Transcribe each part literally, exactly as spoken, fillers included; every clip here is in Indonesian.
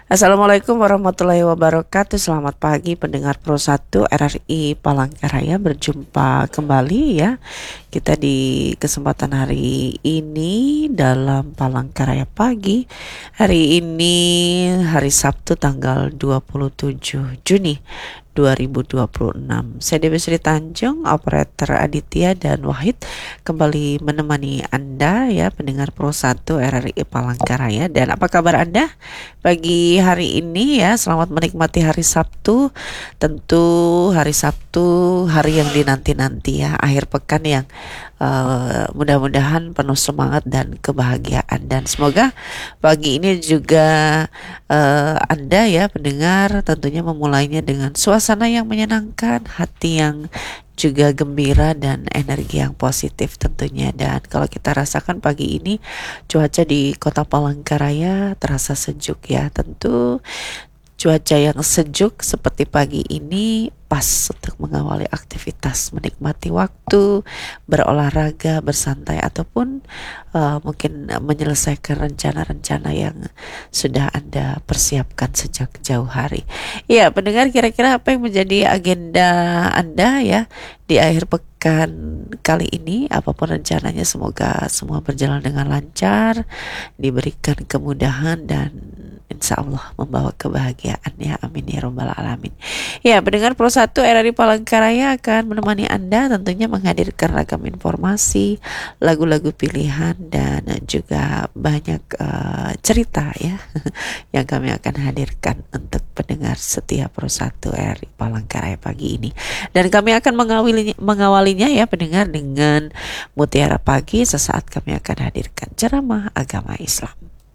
Assalamualaikum warahmatullahi wabarakatuh. Selamat pagi pendengar Pro satu R R I Palangkaraya. Berjumpa kembali ya kita di kesempatan hari ini dalam Palangkaraya Pagi. Hari ini hari Sabtu tanggal dua puluh tujuh Juni dua ribu dua puluh enam. Saya Dewi Sri Tanjung, operator Aditya dan Wahid kembali menemani Anda ya pendengar Pro satu R R I Palangkaraya. Dan apa kabar Anda pagi hari ini ya? Selamat menikmati hari Sabtu. Tentu hari Sabtu hari yang dinanti-nanti ya, akhir pekan yang uh, mudah-mudahan penuh semangat dan kebahagiaan. Dan semoga pagi ini juga uh, Anda ya pendengar tentunya memulainya dengan suasana yang menyenangkan, hati yang juga gembira dan energi yang positif tentunya. Dan kalau kita rasakan pagi ini cuaca di Kota Palangkaraya terasa sejuk ya. Tentu cuaca yang sejuk seperti pagi ini pas untuk mengawali aktivitas, menikmati waktu, berolahraga, bersantai, ataupun uh, mungkin menyelesaikan rencana-rencana yang sudah Anda persiapkan sejak jauh hari. Ya, pendengar, kira-kira apa yang menjadi agenda Anda ya di akhir pekan kali ini? Apapun rencananya, semoga semua berjalan dengan lancar, diberikan kemudahan dan insya Allah membawa kebahagiaan ya, amin ya rabbal alamin. Ya, pendengar Pro satu R R I Palangkaraya akan menemani Anda tentunya menghadirkan ragam informasi, lagu-lagu pilihan dan juga banyak uh, cerita ya yang kami akan hadirkan untuk pendengar setia Pro satu R R I Palangkaraya pagi ini. Dan kami akan mengawalinya, mengawalinya ya pendengar dengan Mutiara Pagi. Sesaat kami akan hadirkan ceramah agama Islam.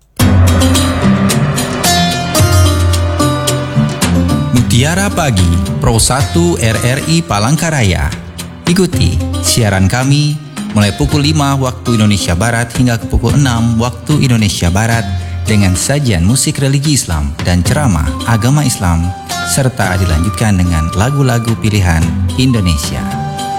Mutiara Pagi Pro satu R R I Palangkaraya. Ikuti siaran kami mulai pukul lima waktu Indonesia Barat hingga ke pukul enam waktu Indonesia Barat dengan sajian musik religi Islam dan ceramah agama Islam serta dilanjutkan dengan lagu-lagu pilihan Indonesia.